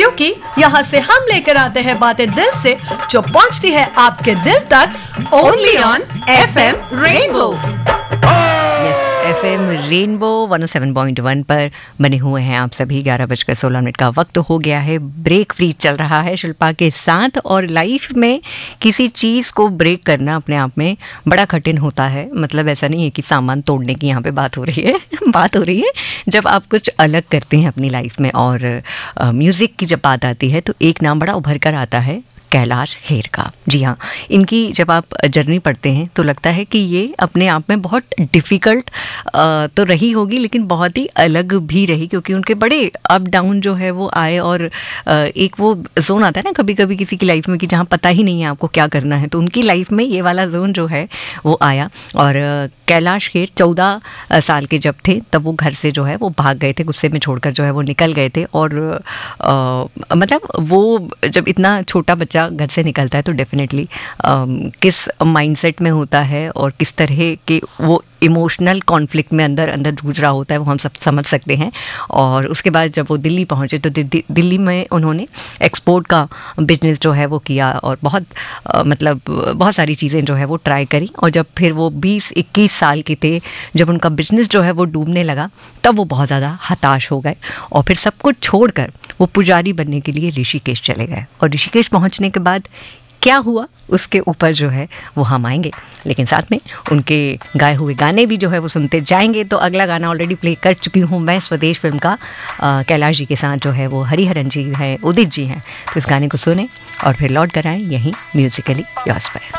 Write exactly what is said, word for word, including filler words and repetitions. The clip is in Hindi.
क्योंकि यहाँ से हम लेकर आते हैं बातें दिल से जो पहुँचती है आपके दिल तक only on F M rainbow. Yes, F M rainbow one O seven point one पर बने हुए हैं आप सभी। ग्यारह बजकर सोलह मिनट का वक्त हो गया है। ब्रेक फ्री चल रहा है शिल्पा के साथ। और लाइफ में किसी चीज़ को ब्रेक करना अपने आप में बड़ा कठिन होता है। मतलब ऐसा नहीं है कि सामान तोड़ने की यहाँ पे बात हो रही है बात हो रही है जब आप कुछ अलग करते हैं अपनी लाइफ में। और म्यूज़िक की जब बात आती है तो एक नाम बड़ा उभर कर आता है, कैलाश खेर का। जी हाँ, इनकी जब आप जर्नी पढ़ते हैं तो लगता है कि ये अपने आप में बहुत डिफ़िकल्ट तो रही होगी, लेकिन बहुत ही अलग भी रही, क्योंकि उनके बड़े अप डाउन जो है वो आए। और एक वो जोन आता है ना कभी कभी किसी की लाइफ में कि जहाँ पता ही नहीं है आपको क्या करना है, तो उनकी लाइफ में ये वाला जोन जो है वो आया। और कैलाश खेर चौदह साल के जब थे तब वो घर से जो है वो भाग गए थे, गुस्से में छोड़कर जो है वो निकल गए थे। और आ, मतलब वो जब इतना छोटा बच्चा घर से निकलता है तो डेफिनेटली किस माइंडसेट में होता है और किस तरह के वो इमोशनल कॉन्फ्लिक्ट में अंदर अंदर जूझ रहा होता है वो हम सब समझ सकते हैं। और उसके बाद जब वो दिल्ली पहुंचे तो दि, दिल्ली में उन्होंने एक्सपोर्ट का बिजनेस जो है वो किया और बहुत आ, मतलब बहुत सारी चीज़ें जो है वो ट्राई करी। और जब फिर वो बीस इक्कीस साल के थे, जब उनका बिजनेस जो है वो डूबने लगा, तब वो बहुत ज़्यादा हताश हो गए और फिर सब कुछ छोड़कर वो पुजारी बनने के लिए ऋषिकेश चले गए। और ऋषिकेश पहुँचने के बाद क्या हुआ उसके ऊपर जो है वो हम आएंगे, लेकिन साथ में उनके गाए हुए गाने भी जो है वो सुनते जाएंगे। तो अगला गाना ऑलरेडी प्ले कर चुकी हूँ मैं, स्वदेश फिल्म का। आ, कैलाश जी के साथ जो है वो हरिहरन जी हैं, उदित जी हैं। तो इस गाने को सुने और फिर लौट कर आएँ यहीं म्यूजिकली योर्स पर।